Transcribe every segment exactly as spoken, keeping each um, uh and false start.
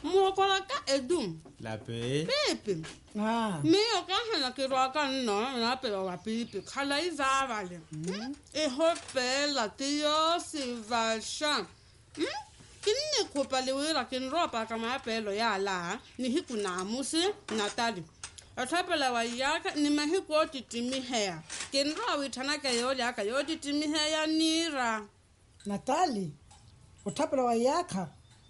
Mokola ka edum. Lape. Pepe. Ah. Me o ka hana ke roka no na pe wa pipi. Khala izavale. E hopela tio sivasha. Hmm? Kini kopa lewira kin ropa kama pelo ya la ni hiku na musi natali. Atapela wa yaka ni mahiko titimi hea. Kin rawi tanaka yo yaka yo titimi hea nira. Natali. Utapela wa yaka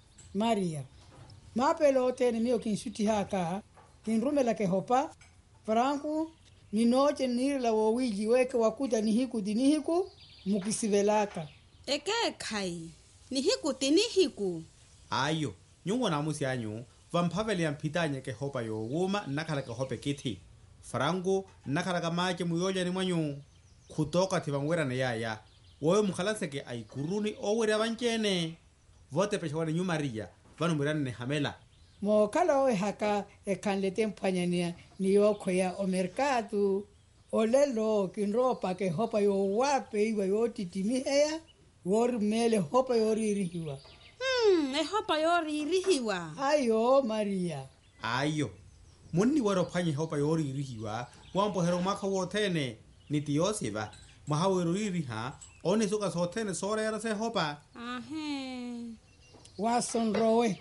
Maria. Mapelo tene mio kin suti haka. Kin rumela ke hopa. Franku ni noche niri la wawiji weke wakuta ni hiku dini hiku mukisivelaka. Eke kai. Ni hiku tini hiku. Ayo, nyungo na musi anyu, vampaveli yampitanye ke hopa yo wuma nakala ke hope kiti. Frango nakala ka mache muyoja ni mwanyu. Kutoka tivangwera na yaya. Wowe mukhalase ke ay kuruni owere abanchene. Vote peshawane nyu Maria, vanu mirane ne hamela. Mo kala oe haka e kanlete mpanyania ni yoko ya o mercado. Olelo kinropa ke hopa yo wape iwa yo titimiheya. Wori mele hopa yori irihiwa. Hmm, e hopa yori irihiwa. Ayo, Maria. Ayo. Muni waro panyi hopa yori irihiwa. Wampo hero maka wotene. Niti yosiva. Mahawe iriha. Oni suka sotene sore yara se hopa. Ahe. Wason rowe.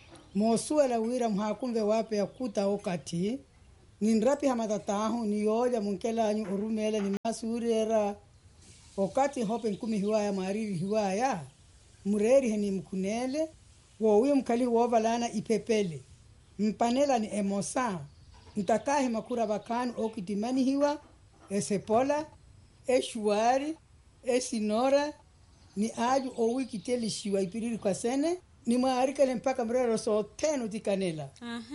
Mosuela wira mhakumve wape ya kuta okati. Ninrapi hamatatahu ni yoja munkela anyu urumele ni masuri era. Wakati hope nkumi hiwaya mariri hiwaya, mureri heni mkunele, wowi mkali wovalana ipepele. Mpanela ni emosa, mtakahi makura bakanu okitimani hiwa, esepola, eshuari, esinora, ni aju owi kiteli shiwa ipiriri kwa sene, ni maarikale mpaka mrero so tenu tikanela.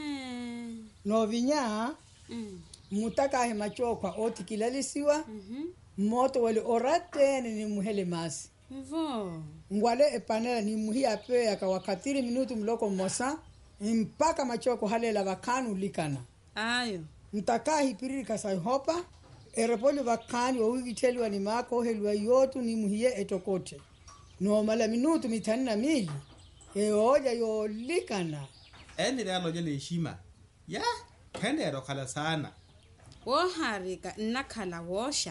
Ahe. No vinya, Mm. mutakahi machokwa oti kilalisiwa, Mhm. moto wale oratene ni muhele masi. Vo. Ngwale epanela ni muhi ape ya kawakatiri minutu mloko mosa. Mpaka machoko halela wakanu likana. Ayo. Mtakahi piriri kasai hopa. Erepoli wakani wa wiki teli wa ni mako helwa yotu ni muhiye etokote. No mala minutu mitanina mili. E oja yo likana. Eni realo jele ishima. Ya, kende ero kala sana. Wo harika nakala wosha.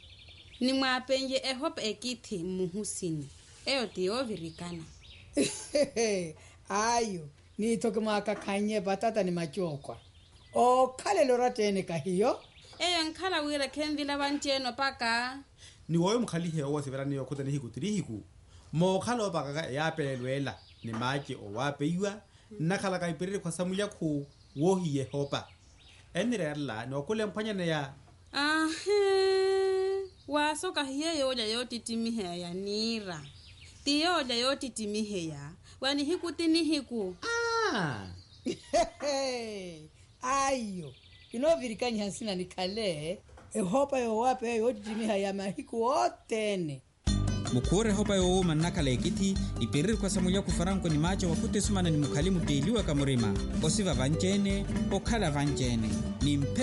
Ni mwapenye e hopa ekiti muhusini. Eo tiyo virikana. Ayo. Ni toke maka kanye batata ni machokwa. O kale loratene kahiyo. Eo nkala wira kendila bancheno paka. Ni wowe mkhali he owa sivera ni yokuta ni hiku tiri hiku. Mo khalo baka ya pelelwela ni maji o wape iwa. Nakala ka ipiriri kwa samulia ku wohi ye hopa. Eni reala ni okule mpanya na ya. Ahe. Wasoka hiye yoja yoti timiheya ya nira. Tiyoja yoti timiheya. Wani hiku tini hiku. Ah. Ayo. Kino virikani hansina ni kale. E hopa yo wape yoti timiha ya mahiku otene. Mukure hopa yo manakala ekiti ipiriri kwa samulia kufaranko ni macho wakute sumana ni mukalimu deliwa kamurima. Osiva vanjene, okala vanjene. Ni mpe